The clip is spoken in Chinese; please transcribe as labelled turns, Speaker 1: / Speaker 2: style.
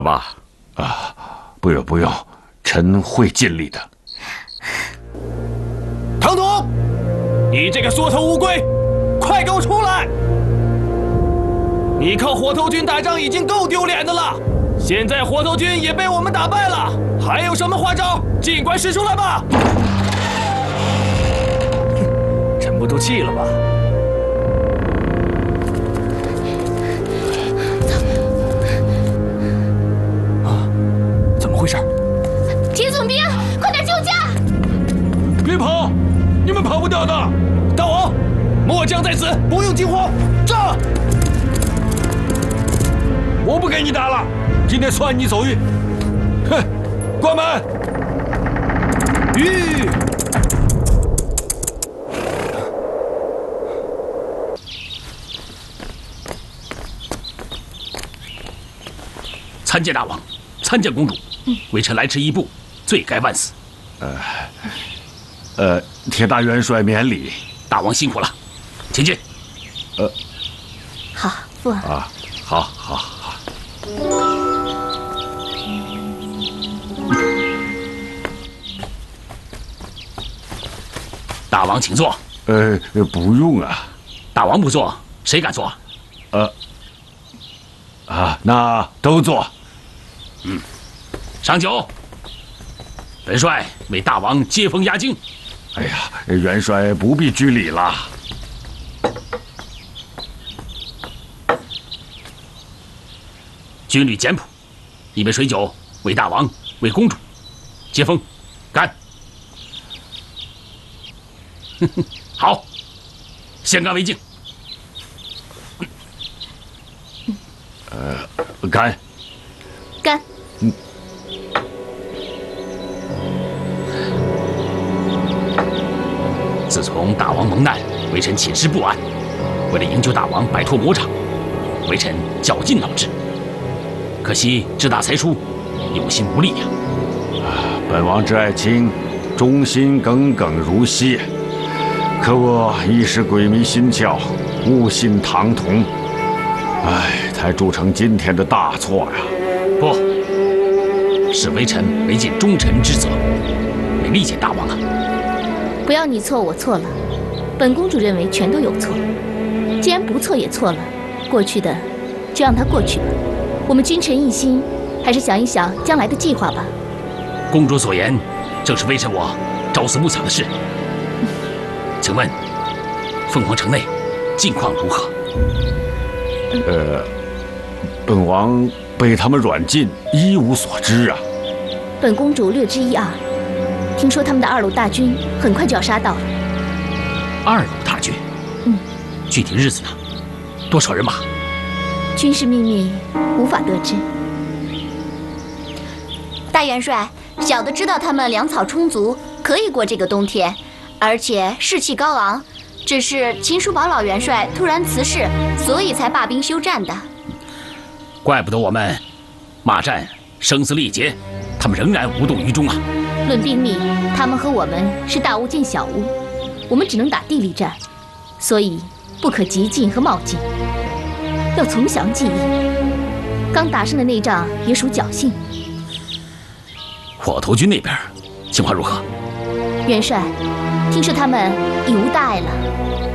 Speaker 1: 吧？
Speaker 2: 啊，不用不用，臣会尽力的。
Speaker 3: 唐统，你这个缩头乌龟，快给我出来！你靠火头军打仗已经够丢脸的了，现在火头军也被我们打败了，还有什么花招，尽管使出来吧！沉不住气了吧？啊，怎么回事？
Speaker 4: 铁总兵，快点救驾！
Speaker 2: 别跑，你们跑不掉的。
Speaker 3: 大王，末将在此，不用惊慌，战！
Speaker 2: 我不跟你打了，今天算你走运。哼，关门。
Speaker 3: 吁！
Speaker 1: 参见大王，参见公主，微臣来迟一步，罪该万死。
Speaker 2: 铁大元帅免礼。
Speaker 1: 大王辛苦了，请进。
Speaker 4: 好，父王。
Speaker 2: 啊，好，好，好。
Speaker 1: 大王请坐。
Speaker 2: 不用啊。
Speaker 1: 大王不坐，谁敢坐？
Speaker 2: 那都坐。
Speaker 1: 上酒。本帅为大王接风压惊。
Speaker 2: 哎呀，元帅不必拘礼了。
Speaker 1: 军旅简朴，一杯水酒为大王，为公主接风，干！好，先干为敬。
Speaker 2: 干！
Speaker 4: 干！
Speaker 1: 自从大王蒙难，微臣寝食不安。为了营救大王摆脱魔掌，微臣绞尽脑汁。可惜志大才疏，有心无力呀。
Speaker 2: 本王之爱卿，忠心耿耿如昔，可我一时鬼迷心窍，误信唐统，才铸成今天的大错呀。
Speaker 1: 不，是微臣违尽忠臣之责，没力见大王啊。
Speaker 4: 不要你错我错了，本公主认为全都有错。既然不错也错了，过去的就让它过去吧。我们君臣一心，还是想一想将来的计划吧。
Speaker 1: 公主所言，正是微臣我朝思暮想的事。请问，凤凰城内近况如何？
Speaker 2: 本王被他们软禁，一无所知啊。
Speaker 4: 本公主略知一二，听说他们的2路大军很快就要杀到了。
Speaker 1: 2路大军？具体日子呢？多少人马？
Speaker 4: 军事秘密无法得知。
Speaker 5: 大元帅，小的知道他们粮草充足，可以过这个冬天，而且士气高昂。只是秦叔宝老元帅突然辞世，所以才罢兵休战的。
Speaker 1: 怪不得我们骂战声嘶力竭，他们仍然无动于衷啊。
Speaker 4: 论兵力，他们和我们是大巫见小巫，我们只能打地利战，所以不可急进和冒进，要从详计议。刚打胜的那仗也属侥幸。
Speaker 1: 火头军那边情况如何？
Speaker 4: 元帅，听说他们已无大碍了。